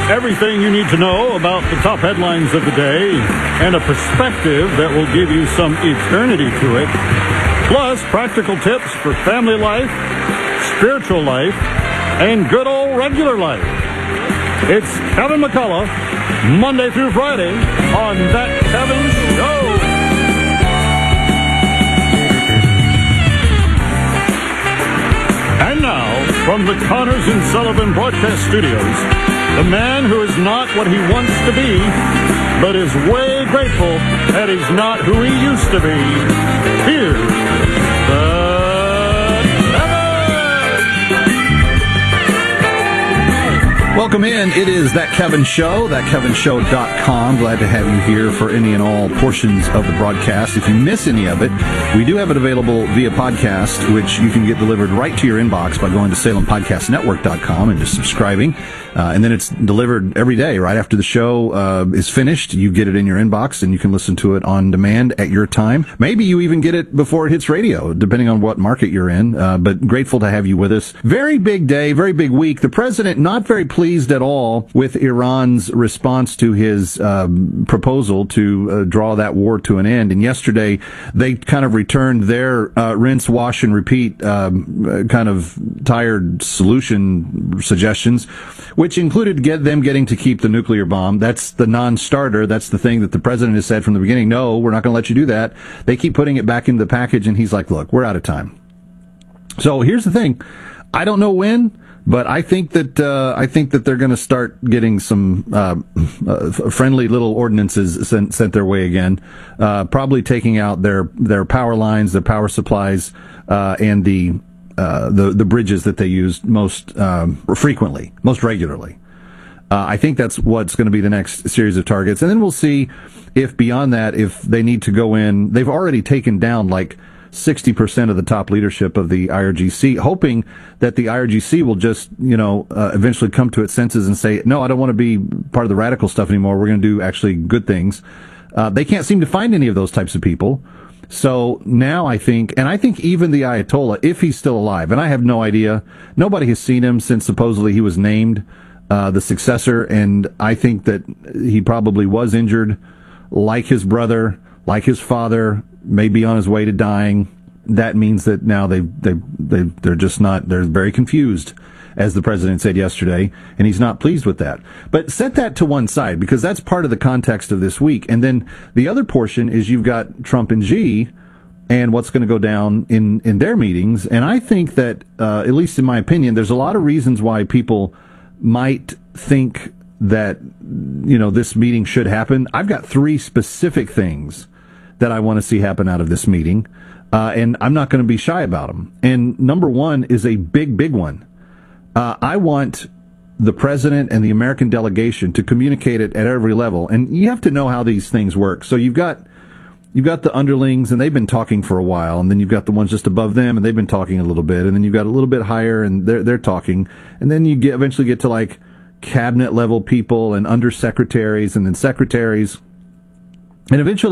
Everything you need to know about the top headlines of the day and a perspective that will give you some eternity to it. Plus, practical tips for family life, spiritual life, and good old regular life. It's Kevin McCullough, Monday through Friday on That Kevin Show. And now, from the Connors and Sullivan Broadcast Studios, the man who is not what he wants to be, but is way grateful that he's not who he used to be. Here's the Kevin! Welcome in. It is That Kevin Show, thatkevinshow.com. Glad to have you here for any and all portions of the broadcast. If you miss any of it, we do have it available via podcast, which you can get delivered right to your inbox by going to SalemPodcastNetwork.com and just subscribing. And then it's delivered every day. Right after the show is finished, you get it in your inbox, and you can listen to it on demand at your time. Maybe you even get it before it hits radio, depending on what market you're in. But grateful to have you with us. Very big day, very big week. The president not very pleased at all with Iran's response to his proposal to draw that war to an end. And yesterday, they kind of returned their rinse, wash, and repeat kind of tired solution suggestions, which included them getting to keep the nuclear bomb. That's the non-starter. That's the thing that the president has said from the beginning. No, we're not going to let you do that. They keep putting it back into the package, and he's like, look, we're out of time. So here's the thing. I don't know when, but I think that they're going to start getting some friendly little ordinances sent their way again. Probably taking out their power lines, their power supplies, and the bridges that they use most frequently, most regularly. I think that's what's going to be the next series of targets, and then we'll see if beyond that, if they need to go in. They've already taken down like 60% of the top leadership of the IRGC, hoping that the IRGC will just, eventually come to its senses and say, no, I don't want to be part of the radical stuff anymore. We're going to do actually good things. They can't seem to find any of those types of people. So now I think even the Ayatollah, if he's still alive, and I have no idea, nobody has seen him since supposedly he was named the successor, and I think that he probably was injured, like his brother, like his father, may be on his way to dying. That means that now they're just not, they're very confused, as the president said yesterday, and he's not pleased with that. But set that to one side, because that's part of the context of this week. And then the other portion is you've got Trump and Xi and what's going to go down in their meetings. And I think that, at least in my opinion, there's a lot of reasons why people might think that, this meeting should happen. I've got 3 specific things that I want to see happen out of this meeting, and I'm not going to be shy about them. And number 1 is a big, big one. I want the president and the American delegation to communicate it at every level. And you have to know how these things work. So you've got the underlings, and they've been talking for a while, and then you've got the ones just above them, and they've been talking a little bit, and then you've got a little bit higher, and they're talking, and then you eventually get to like cabinet level people and undersecretaries and then secretaries, and eventually